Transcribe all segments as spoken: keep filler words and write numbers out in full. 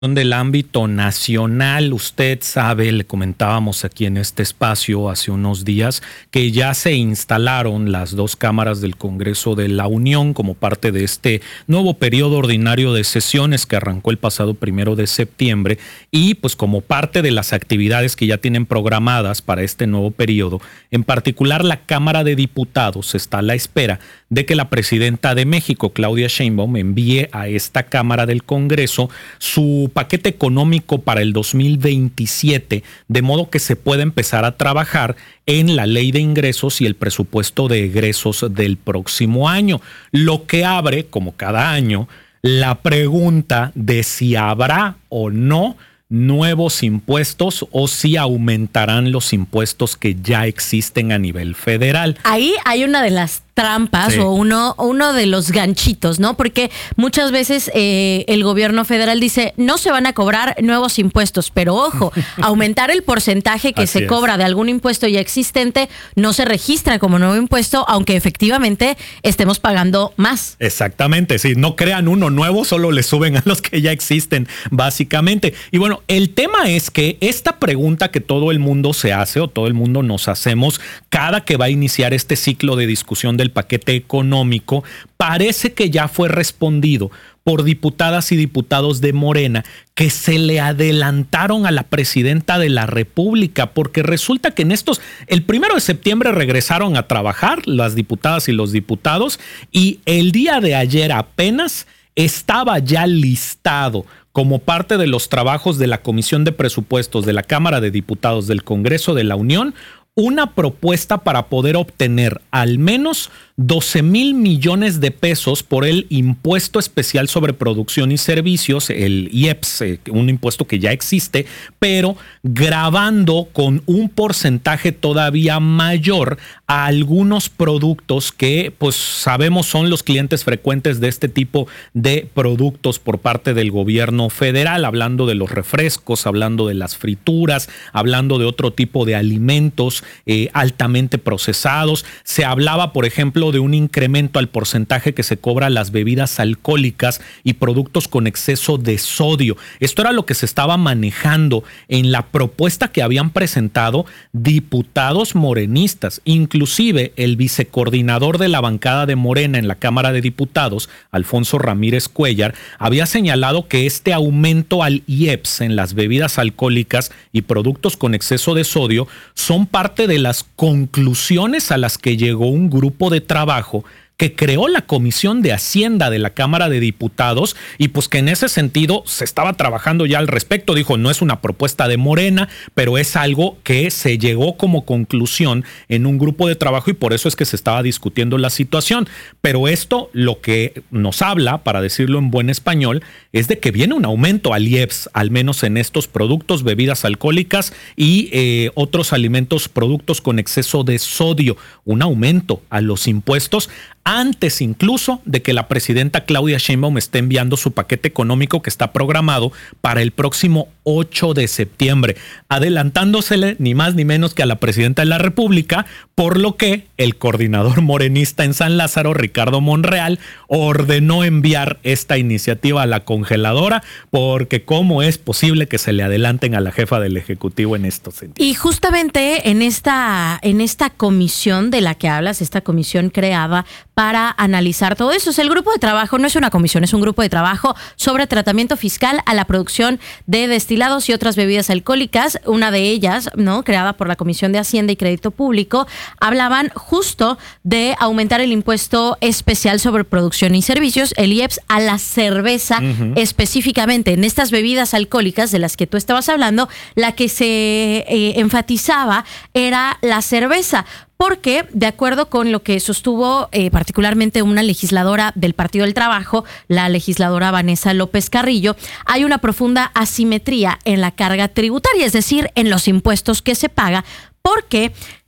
Del ámbito nacional, usted sabe, le comentábamos aquí en este espacio hace unos días que ya se instalaron las dos cámaras del Congreso de la Unión como parte de este nuevo periodo ordinario de sesiones que arrancó el pasado primero de septiembre y pues como parte de las actividades que ya tienen programadas para este nuevo periodo, en particular la Cámara de Diputados está a la espera de que la presidenta de México, Claudia Sheinbaum, envíe a esta Cámara del Congreso su paquete económico para el dos mil veintisiete, de modo que se pueda empezar a trabajar en la ley de ingresos y el presupuesto de egresos del próximo año, lo que abre, como cada año, la pregunta de si habrá o no nuevos impuestos o si aumentarán los impuestos que ya existen a nivel federal. Ahí hay una de las trampas sí. o uno, uno de los ganchitos, ¿no? Porque muchas veces eh, el gobierno federal dice no se van a cobrar nuevos impuestos, pero ojo, aumentar el porcentaje que Así se es. cobra de algún impuesto ya existente no se registra como nuevo impuesto, aunque efectivamente estemos pagando más. Exactamente, sí, no crean uno nuevo, solo le suben a los que ya existen, básicamente. Y bueno, el tema es que esta pregunta que todo el mundo se hace o todo el mundo nos hacemos cada que va a iniciar este ciclo de discusión del paquete económico, parece que ya fue respondido por diputadas y diputados de Morena que se le adelantaron a la presidenta de la República, porque resulta que en estos, el primero de septiembre regresaron a trabajar las diputadas y los diputados y el día de ayer apenas estaba ya listado como parte de los trabajos de la Comisión de Presupuestos de la Cámara de Diputados del Congreso de la Unión una propuesta para poder obtener al menos doce mil millones de pesos por el impuesto especial sobre producción y servicios, el I E P S, un impuesto que ya existe, pero gravando con un porcentaje todavía mayor a algunos productos que pues sabemos son los clientes frecuentes de este tipo de productos por parte del gobierno federal, hablando de los refrescos, hablando de las frituras, hablando de otro tipo de alimentos eh, altamente procesados. Se hablaba, por ejemplo, de un incremento al porcentaje que se cobra a las bebidas alcohólicas y productos con exceso de sodio. Esto era lo que se estaba manejando en la propuesta que habían presentado diputados morenistas. Inclusive el vicecoordinador de la bancada de Morena en la Cámara de Diputados, Alfonso Ramírez Cuellar, había señalado que este aumento al I E P S en las bebidas alcohólicas y productos con exceso de sodio son parte de las conclusiones a las que llegó un grupo de trabajo que creó la Comisión de Hacienda de la Cámara de Diputados y pues que en ese sentido se estaba trabajando ya al respecto. Dijo, no es una propuesta de Morena, pero es algo que se llegó como conclusión en un grupo de trabajo y por eso es que se estaba discutiendo la situación. Pero esto lo que nos habla, para decirlo en buen español, es de que viene un aumento al I E P S, al menos en estos productos, bebidas alcohólicas y eh, otros alimentos, productos con exceso de sodio, un aumento a los impuestos antes incluso de que la presidenta Claudia Sheinbaum esté enviando su paquete económico que está programado para el próximo ocho de septiembre, adelantándosele ni más ni menos que a la presidenta de la República, por lo que el coordinador morenista en San Lázaro, Ricardo Monreal, ordenó enviar esta iniciativa a la congeladora, porque cómo es posible que se le adelanten a la jefa del Ejecutivo en estos sentidos. Y justamente en esta, en esta comisión de la que hablas, esta comisión creada para analizar todo eso. O sea, el grupo de trabajo no es una comisión, es un grupo de trabajo sobre tratamiento fiscal a la producción de destilados y otras bebidas alcohólicas. Una de ellas, ¿no?, creada por la Comisión de Hacienda y Crédito Público, hablaban justo de aumentar el impuesto especial sobre producción y servicios, el I E P S, a la cerveza, uh-huh. específicamente. En estas bebidas alcohólicas de las que tú estabas hablando, la que se eh, enfatizaba era la cerveza. Porque, de acuerdo con lo que sostuvo eh, particularmente una legisladora del Partido del Trabajo, la legisladora Vanessa López Carrillo, hay una profunda asimetría en la carga tributaria, es decir, en los impuestos que se paga, porque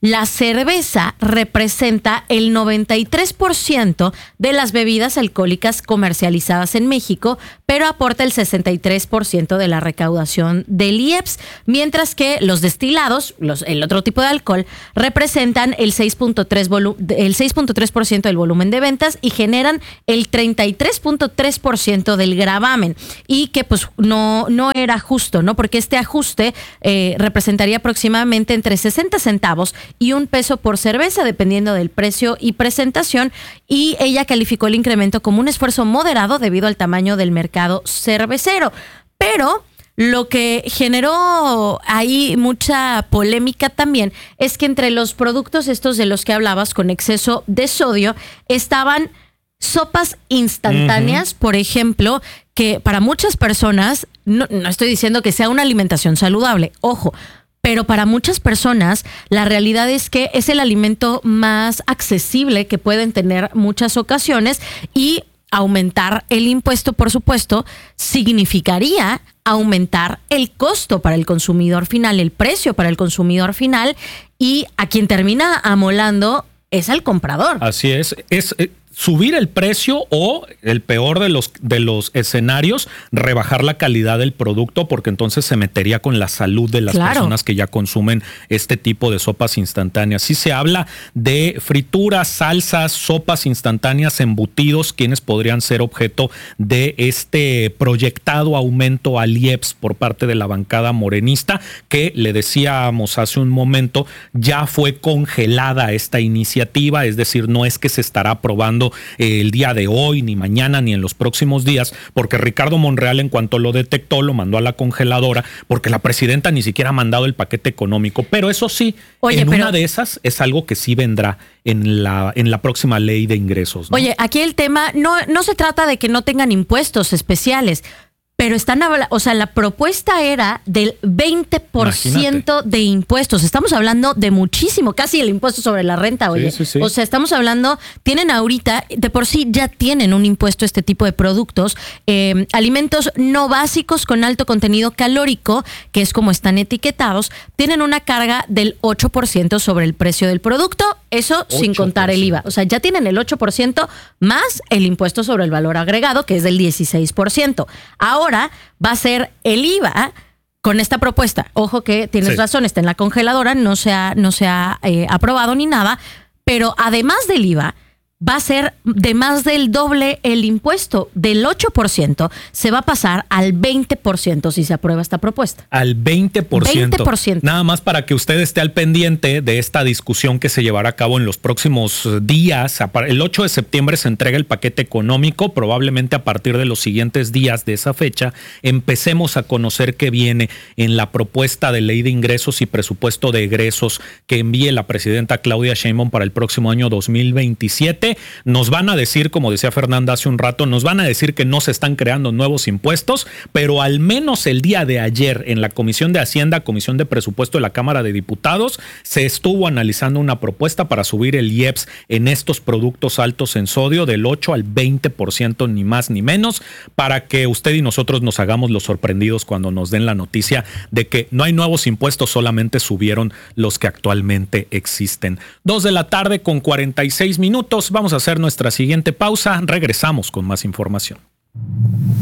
la cerveza representa el noventa y tres por ciento de las bebidas alcohólicas comercializadas en México, pero aporta el sesenta y tres por ciento de la recaudación del I E P S, mientras que los destilados, los, el otro tipo de alcohol, representan el seis punto tres por ciento del volumen de ventas y generan el treinta y tres punto tres por ciento del gravamen. Y que pues no, no era justo, ¿no? Porque este ajuste eh, representaría aproximadamente entre sesenta centavos y un peso por cerveza, dependiendo del precio y presentación, y ella calificó el incremento como un esfuerzo moderado debido al tamaño del mercado cervecero. Pero lo que generó ahí mucha polémica también es que entre los productos estos de los que hablabas con exceso de sodio estaban sopas instantáneas, uh-huh. por ejemplo, que para muchas personas, no, no estoy diciendo que sea una alimentación saludable, ojo, pero para muchas personas la realidad es que es el alimento más accesible que pueden tener muchas ocasiones, y aumentar el impuesto, por supuesto, significaría aumentar el costo para el consumidor final, el precio para el consumidor final, y a quien termina amolando es al comprador. Así es, es eh, subir el precio o, el peor de los, de los escenarios, rebajar la calidad del producto, porque entonces se metería con la salud de las claro. personas que ya consumen este tipo de sopas instantáneas. Sí se habla de frituras, salsas, sopas instantáneas, embutidos, quienes podrían ser objeto de este proyectado aumento al I E P S por parte de la bancada morenista, que le decíamos hace un momento, ya fue congelada esta iniciativa, es decir, no es que se estará aprobando el día de hoy, ni mañana, ni en los próximos días, porque Ricardo Monreal, en cuanto lo detectó, lo mandó a la congeladora, porque la presidenta ni siquiera ha mandado el paquete económico. Pero eso sí, Oye, en pero, una de esas es algo que sí vendrá en la, en la próxima ley de ingresos, ¿no? Oye, aquí el tema no, no se trata de que no tengan impuestos especiales, pero están hablando, o sea, la propuesta era del veinte por ciento Imagínate. De impuestos. Estamos hablando de muchísimo, casi el impuesto sobre la renta, oye. Sí, sí, sí. O sea, estamos hablando, tienen ahorita, de por sí ya tienen un impuesto a este tipo de productos, eh, alimentos no básicos con alto contenido calórico, que es como están etiquetados, tienen una carga del ocho por ciento sobre el precio del producto, eso sin contar el I V A. O sea, ya tienen el ocho por ciento más el impuesto sobre el valor agregado, que es del dieciséis por ciento. Ahora Ahora va a ser el I V A con esta propuesta. Ojo que tienes sí. razón, está en la congeladora, no se ha, no se ha eh, aprobado ni nada, pero además del I V A, va a ser de más del doble el impuesto. Del ocho por ciento se va a pasar al veinte por ciento si se aprueba esta propuesta. Al veinte por ciento. veinte por ciento. Nada más para que usted esté al pendiente de esta discusión que se llevará a cabo en los próximos días. El ocho de septiembre se entrega el paquete económico. Probablemente a partir de los siguientes días de esa fecha empecemos a conocer qué viene en la propuesta de ley de ingresos y presupuesto de egresos que envíe la presidenta Claudia Sheinbaum para el próximo año dos mil veintisiete. Nos van a decir, como decía Fernanda hace un rato, nos van a decir que no se están creando nuevos impuestos, pero al menos el día de ayer en la Comisión de Hacienda, Comisión de Presupuesto de la Cámara de Diputados, se estuvo analizando una propuesta para subir el I E P S en estos productos altos en sodio del ocho al veinte por ciento, ni más ni menos, para que usted y nosotros nos hagamos los sorprendidos cuando nos den la noticia de que no hay nuevos impuestos, solamente subieron los que actualmente existen. Dos de la tarde con cuarenta y seis minutos. Vamos a hacer nuestra siguiente pausa. Regresamos con más información.